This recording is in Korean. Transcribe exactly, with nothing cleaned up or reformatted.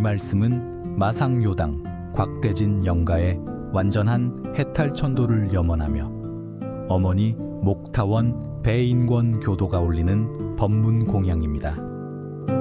말씀은 마상요당 곽대진 영가의 완전한 해탈천도를 염원하며 어머니 목타원 배인권 교도가 올리는 법문공양입니다.